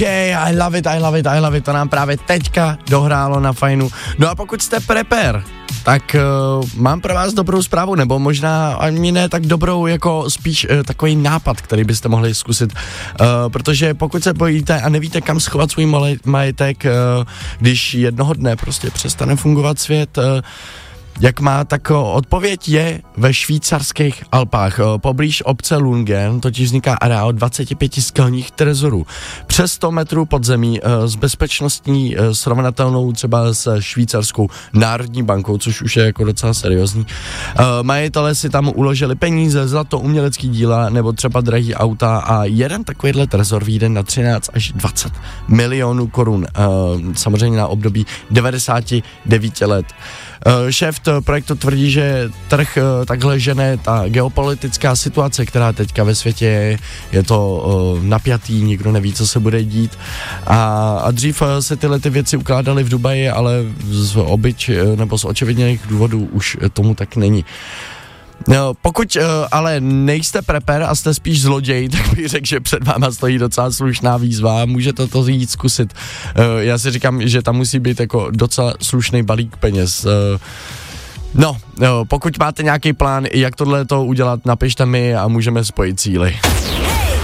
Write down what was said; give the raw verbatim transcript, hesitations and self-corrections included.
Okay, I love it, I love it, I love it, to nám právě teďka dohrálo na Fajnu. No a pokud jste prepper, tak uh, mám pro vás dobrou zprávu, nebo možná ani ne tak dobrou, jako spíš uh, takový nápad, který byste mohli zkusit, uh, protože pokud se bojíte a nevíte, kam schovat svůj majetek, uh, když jednoho dne prostě přestane fungovat svět, uh, jak má, tak odpověď je ve švýcarských Alpách. Poblíž obce Lungen totiž vzniká areál dvacet pět skalních trezorů. Přes sto metrů pod zemí s bezpečnostní srovnatelnou třeba s švýcarskou národní bankou, což už je jako docela seriózní. Majitelé si tam uložili peníze, zlato, umělecký díla nebo třeba drahý auta a jeden takovýhle trezor vyjde na třináct až dvacet milionů korun. Samozřejmě na období devadesát devět let. Šéf projektu tvrdí, že trh takhle žene ta geopolitická situace, která teďka ve světě je, je to napjatý, nikdo neví, co se bude dít a, a dřív se tyhle ty věci ukládaly v Dubaji, ale z obyč nebo z očividněných důvodů už tomu tak není. No, pokud uh, ale nejste prepper a jste spíš zloděj, tak bych řekl, že před váma stojí docela slušná výzva, můžete to jít zkusit. Uh, já si říkám, že tam musí být jako docela slušný balík peněz. Uh, no, no, pokud máte nějaký plán, jak tohle to udělat, napište mi a můžeme spojit síly.